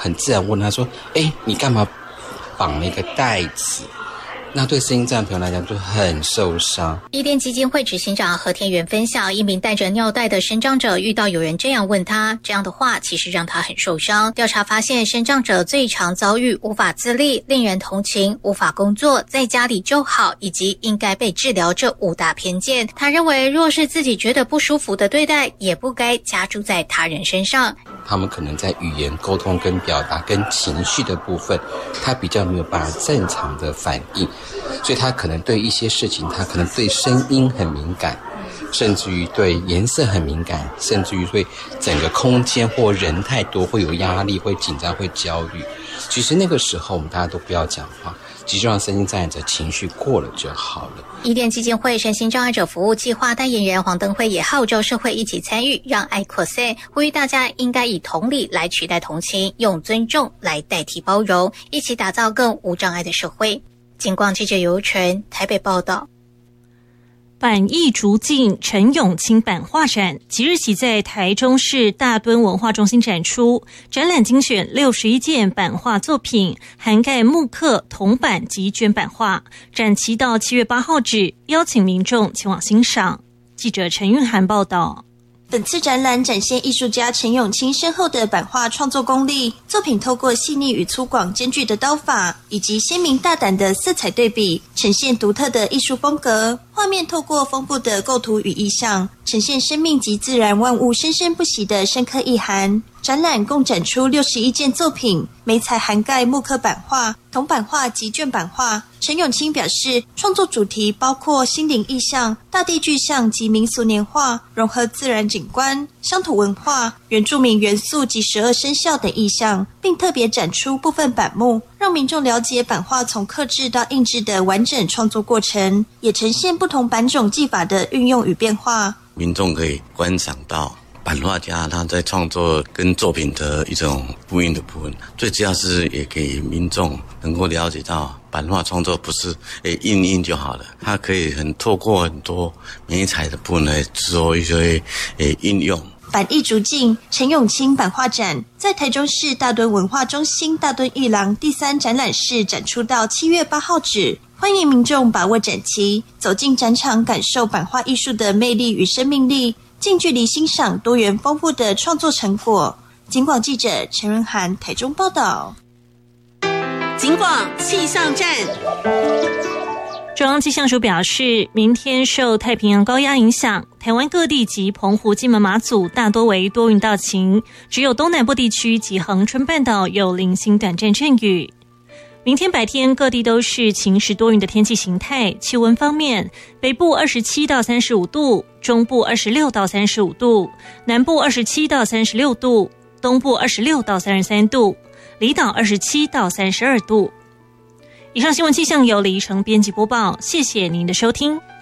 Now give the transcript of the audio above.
很自然问他说：“你干嘛绑了一个带子？”那对身心障碍朋友来讲就很受伤。 伊甸基金会执行长何天元分享，一名带着尿袋的身障者遇到有人这样问他，这样的话其实让他很受伤。调查发现，身障者最常遭遇无法自立、令人同情、无法工作、在家里就好以及应该被治疗这5大偏见。他认为，若是自己觉得不舒服的对待，也不该加诸在他人身上。 他们可能在语言沟通跟表达跟情绪的部分，他比较没有办法正常的反应，所以他可能对一些事情，他可能对声音很敏感，甚至于对颜色很敏感，甚至于对整个空间或人太多会有压力，会紧张，会焦虑。其实那个时候我们大家都不要讲话，只是让身心障碍者情绪过了就好了。 伊甸基金会身心障碍者服务计划代言人黄登辉也号召社会一起参与，让爱扩散，呼吁大家应该以同理来取代同情，用尊重来代替包容，一起打造更无障碍的社会。警广记者尤纯台北报道。 板艺竹径陈永清版画展即日起在台中市大墩文化中心展出，展览精选61件版画作品，涵盖木刻、铜版及绢版画，展期到7月8号止，邀请民众前往欣赏。记者陈韵涵报道。 本次展览展现艺术家陈永清深厚的版画创作功力，作品透过细腻与粗犷兼具的刀法，以及鲜明大胆的色彩对比，呈现独特的艺术风格。画面透过丰富的构图与意象，呈现生命及自然万物生生不息的深刻意涵。展览共展出61件作品，媒材涵盖木刻版画、铜版画及绢版画。陈永清表示，创作主题包括心灵意象、大地具象及民俗年画，融合自然景观、乡土文化、原住民元素及12生肖等意象，并特别展出部分版目，让民众了解版画从刻制到印制的完整创作过程，也呈现不同版种技法的运用与变化。 民众可以观赏到版画家他在创作跟作品的一种呼应的部分，最主要是也给民众能够了解到版画创作不是印就好了，它可以透过很多媒材的部分来做一些应用。 板艺竹径陈永清版画展在台中市大墩文化中心大墩艺廊第3展览室展出到7月8号止，欢迎民众把握展期，走进展场，感受版画艺术的魅力与生命力，近距离欣赏多元丰富的创作成果。警广记者陈润涵台中报道。 警广气象站。 中央气象署表示，明天受太平洋高压影响，台湾各地及澎湖、金门、马祖大多为多云到晴，只有东南部地区及恒春半岛有零星短暂阵雨。明天白天各地都是晴时多云的天气形态，气温方面，北部27到35度，中部26到35度，南部27到36度，东部26到33度，离岛27到32度。以上新闻气象由李怡成编辑播报，谢谢您的收听。